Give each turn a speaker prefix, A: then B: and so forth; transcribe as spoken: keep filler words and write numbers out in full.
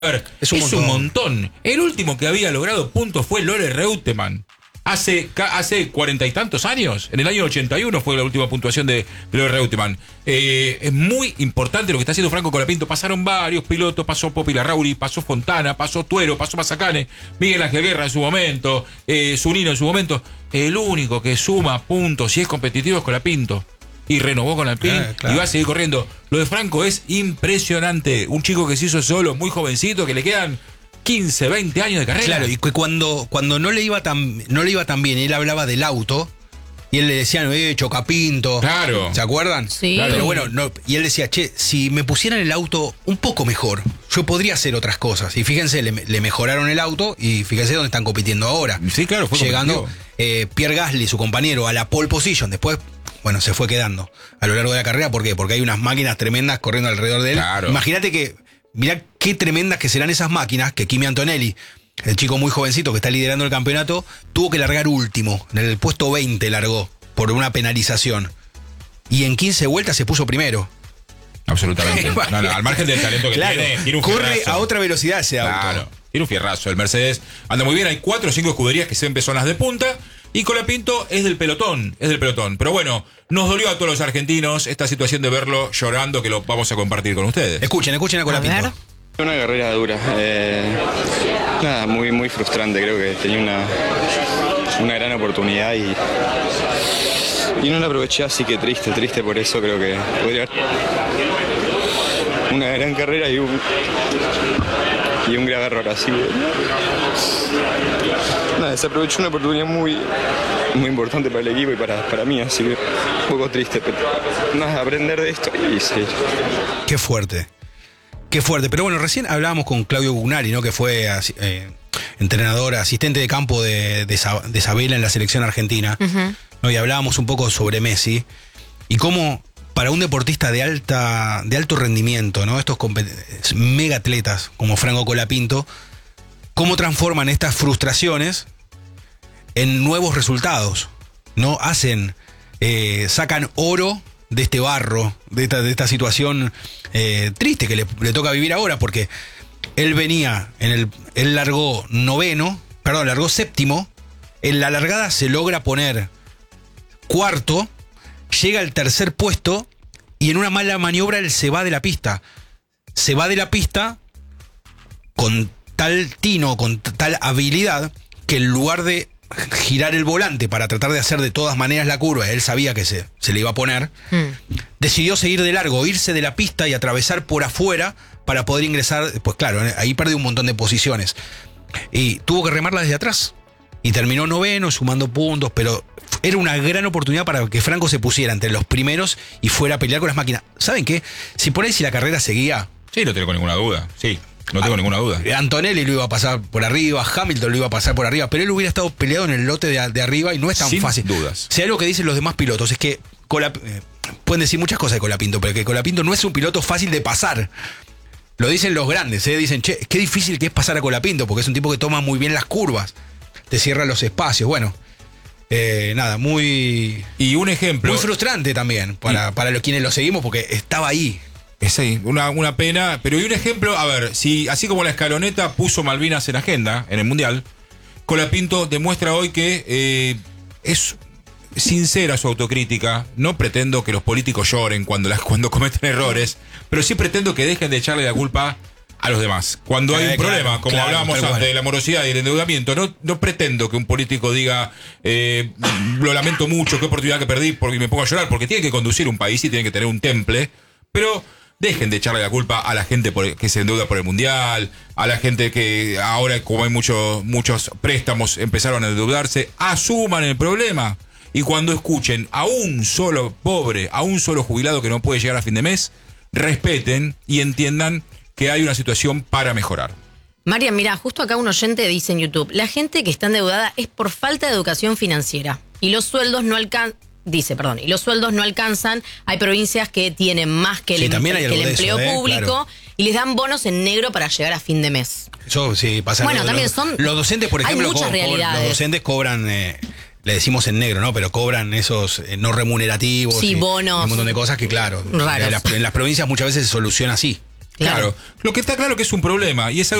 A: A ver, es, un, es montón. un montón. El último que había logrado puntos fue Lore Reutemann. Hace, hace cuarenta y tantos años, en el año ochenta y uno fue la última puntuación de, de Lore Reutemann. Eh, es muy importante lo que está haciendo Franco Colapinto. Pasaron varios pilotos, pasó Popi Larrauri, pasó Fontana, pasó Tuero, pasó Mazacane, Miguel Ángel Guerra en su momento, eh, Zunino en su momento. El único que suma puntos y es competitivo es Colapinto. Y renovó con Alpine ah, claro. y va a seguir corriendo. Lo de Franco es impresionante. Un chico que se hizo solo, muy jovencito, que le quedan quince, veinte años de carrera.
B: Claro, y que cuando, cuando no le iba tan, no le iba tan bien, él hablaba del auto, y él le decía, eh, Chocapinto.
A: Claro.
B: ¿Se acuerdan?
C: Sí.
A: Claro.
B: Pero bueno, no, y él decía, che, si me pusieran el auto un poco mejor, yo podría hacer otras cosas. Y fíjense, le, le mejoraron el auto y fíjense dónde están compitiendo ahora.
A: Sí, claro, fue
B: llegando eh, Pierre Gasly, su compañero, a la pole position. Después, bueno, se fue quedando a lo largo de la carrera. ¿Por qué? Porque hay unas máquinas tremendas corriendo alrededor de él.
A: Claro.
B: Imagínate que, mirá qué tremendas que serán esas máquinas que Kimi Antonelli, el chico muy jovencito que está liderando el campeonato, tuvo que largar último. En el puesto veinte largó por una penalización. Y en quince vueltas se puso primero.
A: Absolutamente. No, no, al margen del talento que
B: claro,
A: tiene, tiene un
B: corre
A: fierrazo.
B: a otra velocidad ese auto.
A: Claro, tiene un fierrazo. El Mercedes anda muy bien. Hay cuatro o cinco escuderías que siempre son las de punta. Y Colapinto es del pelotón, es del pelotón. Pero bueno, nos dolió a todos los argentinos esta situación de verlo llorando, que lo vamos a compartir con ustedes.
B: Escuchen, escuchen a Colapinto.
D: Una carrera dura. Eh, nada, muy, muy frustrante. Creo que tenía una, una gran oportunidad y, y no la aproveché, así que triste, triste por eso. Creo que podría haber una gran carrera y un, y un grave error. Así que nada, se aprovechó una oportunidad muy, muy importante para el equipo y para, para mí, así que un poco triste, pero nada, aprender de esto y seguir.
B: Qué fuerte. Qué fuerte, pero bueno, recién hablábamos con Claudio Gugnari, ¿no? Que fue eh, entrenador, asistente de campo de, de, de Sabela en la selección argentina, uh-huh. ¿no? Y hablábamos un poco sobre Messi y cómo para un deportista de alta, de alto rendimiento, ¿no? Estos mega atletas como Franco Colapinto, cómo transforman estas frustraciones en nuevos resultados, ¿no? Hacen, eh, sacan oro de este barro, de esta, de esta situación eh, triste que le, le toca vivir ahora, porque él venía, en el, él largó noveno, perdón, largó séptimo, en la largada se logra poner cuarto, llega al tercer puesto y en una mala maniobra él se va de la pista. Se va de la pista con tal tino, con tal habilidad, que en lugar de girar el volante para tratar de hacer de todas maneras la curva, él sabía que se, se le iba a poner, mm. decidió seguir de largo, irse de la pista y atravesar por afuera para poder ingresar. Pues claro, ahí perdió un montón de posiciones y tuvo que remarla desde atrás y terminó noveno, sumando puntos, pero era una gran oportunidad para que Franco se pusiera entre los primeros y fuera a pelear con las máquinas. ¿Saben qué? Si por ahí si la carrera seguía...
A: Sí, no tengo ninguna duda, sí. No tengo a, ninguna duda.
B: Antonelli lo iba a pasar por arriba, Hamilton lo iba a pasar por arriba, pero él hubiera estado peleado en el lote de, de arriba y no es tan
A: Sin
B: fácil.
A: Sin dudas.
B: Si hay algo que dicen los demás pilotos es que Colap, eh, pueden decir muchas cosas de Colapinto, pero que Colapinto no es un piloto fácil de pasar. Lo dicen los grandes, ¿eh? Dicen, che, qué difícil que es pasar a Colapinto, porque es un tipo que toma muy bien las curvas, te cierra los espacios. Bueno, eh, nada, muy...
A: Y un ejemplo...
B: Muy frustrante también para, y, para los quienes lo seguimos, porque estaba ahí.
A: Sí, una, una pena, pero y un ejemplo, a ver, si así como la escaloneta puso Malvinas en agenda, en el Mundial, Colapinto demuestra hoy que eh, es sincera su autocrítica. No pretendo que los políticos lloren cuando, las, cuando cometen errores, pero sí pretendo que dejen de echarle la culpa a los demás. Cuando hay eh, un claro, problema, como claro, hablábamos antes bueno. de la morosidad y el endeudamiento, no, no pretendo que un político diga eh, lo lamento mucho, qué oportunidad que perdí porque me pongo a llorar, porque tiene que conducir un país y tiene que tener un temple, pero... Dejen de echarle la culpa a la gente por, que se endeuda por el Mundial, a la gente que ahora, como hay muchos muchos préstamos, empezaron a endeudarse. Asuman el problema. Y cuando escuchen a un solo pobre, a un solo jubilado que no puede llegar a fin de mes, respeten y entiendan que hay una situación para mejorar.
C: Marian, mira, justo acá un oyente dice en YouTube, la gente que está endeudada es por falta de educación financiera y los sueldos no alcanzan. Dice, perdón, y los sueldos no alcanzan. Hay provincias que tienen más que el,
B: sí,
C: em que el
B: eso,
C: empleo
B: eh,
C: público
B: claro.
C: y les dan bonos en negro para llegar a fin de mes.
B: Eso sí pasa.
C: Bueno,
B: los,
C: también
B: los,
C: son.
B: Los docentes, por ejemplo,
C: hay muchas
B: co
C: realidades.
B: Los docentes cobran, eh, le decimos en negro, ¿no? Pero cobran esos eh, no remunerativos.
C: Sí,
B: y,
C: bonos.
B: Y un montón de cosas que, claro, en las, en las provincias muchas veces se soluciona así.
C: Claro.
A: Claro. Lo que está claro que es un problema y es algo